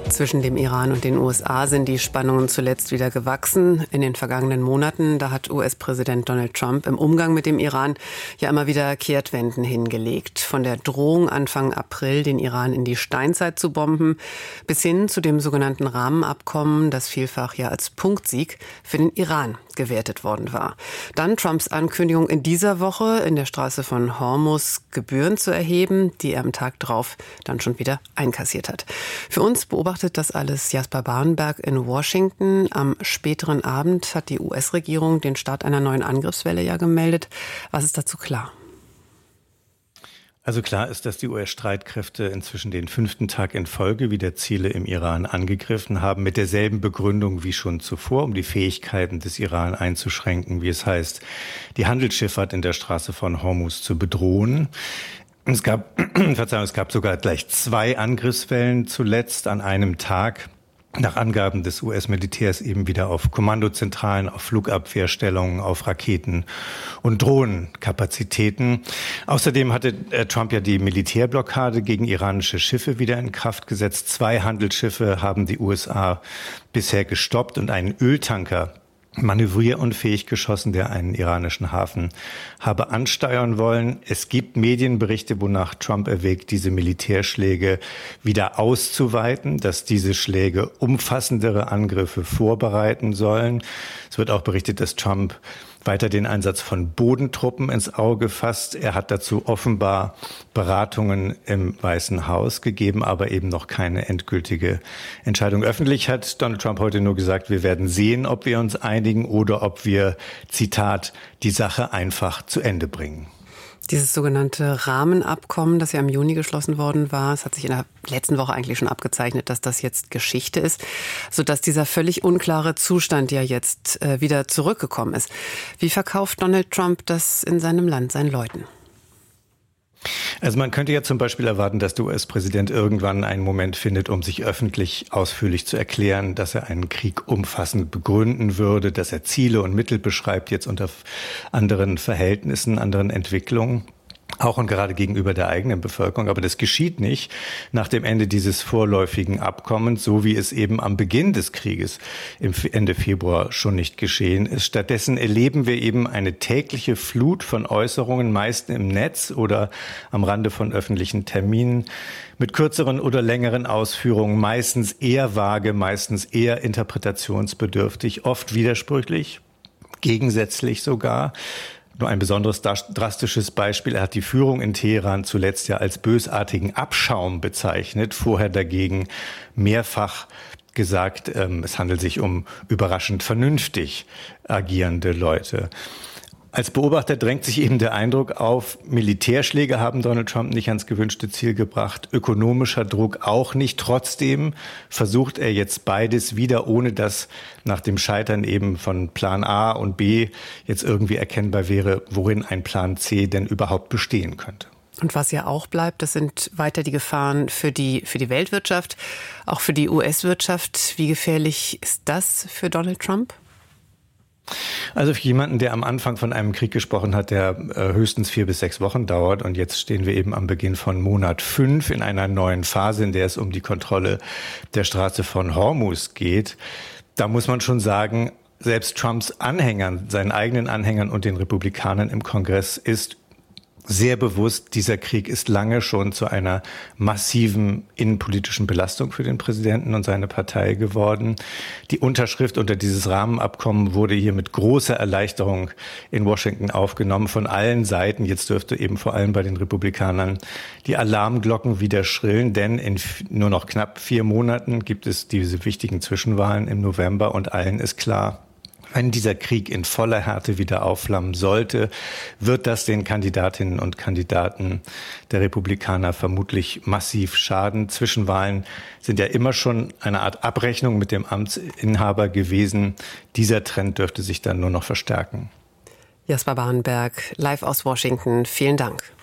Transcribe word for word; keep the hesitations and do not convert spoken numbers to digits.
Zwischen dem Iran und den U S A sind die Spannungen zuletzt wieder gewachsen. In den vergangenen Monaten, da hat U S-Präsident Donald Trump im Umgang mit dem Iran ja immer wieder Kehrtwenden hingelegt. Von der Drohung Anfang April, den Iran in die Steinzeit zu bomben, bis hin zu dem sogenannten Rahmenabkommen, das vielfach ja als Punktsieg für den Iran gewertet worden war. Dann Trumps Ankündigung in dieser Woche, in der Straße von Hormuz Gebühren zu erheben, die er am Tag drauf dann schon wieder einkassiert hat. Für uns beobachtet das alles Jasper Barenberg in Washington. Am späteren Abend hat die U S-Regierung den Start einer neuen Angriffswelle ja gemeldet. Was ist dazu klar? Also klar ist, dass die U S-Streitkräfte inzwischen den fünften Tag in Folge wieder Ziele im Iran angegriffen haben, mit derselben Begründung wie schon zuvor, um die Fähigkeiten des Iran einzuschränken, wie es heißt, die Handelsschifffahrt in der Straße von Hormuz zu bedrohen. Es gab, Verzeihung, es gab sogar gleich zwei Angriffswellen zuletzt an einem Tag. Nach Angaben des U S-Militärs eben wieder auf Kommandozentralen, auf Flugabwehrstellungen, auf Raketen- und Drohnenkapazitäten. Außerdem hatte Trump ja die Militärblockade gegen iranische Schiffe wieder in Kraft gesetzt. Zwei Handelsschiffe haben die U S A bisher gestoppt und einen Öltanker manövrierunfähig geschossen, der einen iranischen Hafen habe ansteuern wollen. Es gibt Medienberichte, wonach Trump erwägt, diese Militärschläge wieder auszuweiten, dass diese Schläge umfassendere Angriffe vorbereiten sollen. Es wird auch berichtet, dass Trump weiter den Einsatz von Bodentruppen ins Auge fasst. Er hat dazu offenbar Beratungen im Weißen Haus gegeben, aber eben noch keine endgültige Entscheidung. Öffentlich hat Donald Trump heute nur gesagt, wir werden sehen, ob wir uns einigen oder ob wir, Zitat, die Sache einfach zu Ende bringen. Dieses sogenannte Rahmenabkommen, das ja im Juni geschlossen worden war, es hat sich in der letzten Woche eigentlich schon abgezeichnet, dass das jetzt Geschichte ist, sodass dieser völlig unklare Zustand ja jetzt äh, wieder zurückgekommen ist. Wie verkauft Donald Trump das in seinem Land seinen Leuten? Also man könnte ja zum Beispiel erwarten, dass der U S-Präsident irgendwann einen Moment findet, um sich öffentlich ausführlich zu erklären, dass er einen Krieg umfassend begründen würde, dass er Ziele und Mittel beschreibt, jetzt unter anderen Verhältnissen, anderen Entwicklungen. Auch und gerade gegenüber der eigenen Bevölkerung. Aber das geschieht nicht nach dem Ende dieses vorläufigen Abkommens, so wie es eben am Beginn des Krieges im Ende Februar schon nicht geschehen ist. Stattdessen erleben wir eben eine tägliche Flut von Äußerungen, meist im Netz oder am Rande von öffentlichen Terminen, mit kürzeren oder längeren Ausführungen, meistens eher vage, meistens eher interpretationsbedürftig, oft widersprüchlich, gegensätzlich sogar. Nur ein besonderes drastisches Beispiel. Er hat die Führung in Teheran zuletzt ja als bösartigen Abschaum bezeichnet, vorher dagegen mehrfach gesagt, ähm, es handelt sich um überraschend vernünftig agierende Leute. Als Beobachter drängt sich eben der Eindruck auf, Militärschläge haben Donald Trump nicht ans gewünschte Ziel gebracht, ökonomischer Druck auch nicht. Trotzdem versucht er jetzt beides wieder, ohne dass nach dem Scheitern eben von Plan A und B jetzt irgendwie erkennbar wäre, worin ein Plan C denn überhaupt bestehen könnte. Und was ja auch bleibt, das sind weiter die Gefahren für die, für die Weltwirtschaft, auch für die U S-Wirtschaft. Wie gefährlich ist das für Donald Trump? Also für jemanden, der am Anfang von einem Krieg gesprochen hat, der äh, höchstens vier bis sechs Wochen dauert, und jetzt stehen wir eben am Beginn von Monat fünf in einer neuen Phase, in der es um die Kontrolle der Straße von Hormuz geht. Da muss man schon sagen, selbst Trumps Anhängern, seinen eigenen Anhängern und den Republikanern im Kongress ist sehr bewusst, dieser Krieg ist lange schon zu einer massiven innenpolitischen Belastung für den Präsidenten und seine Partei geworden. Die Unterschrift unter dieses Rahmenabkommen wurde hier mit großer Erleichterung in Washington aufgenommen von allen Seiten. Jetzt dürfte eben vor allem bei den Republikanern die Alarmglocken wieder schrillen, denn in nur noch knapp vier Monaten gibt es diese wichtigen Zwischenwahlen im November und allen ist klar, wenn dieser Krieg in voller Härte wieder aufflammen sollte, wird das den Kandidatinnen und Kandidaten der Republikaner vermutlich massiv schaden. Zwischenwahlen sind ja immer schon eine Art Abrechnung mit dem Amtsinhaber gewesen. Dieser Trend dürfte sich dann nur noch verstärken. Jasper Barenberg, live aus Washington. Vielen Dank.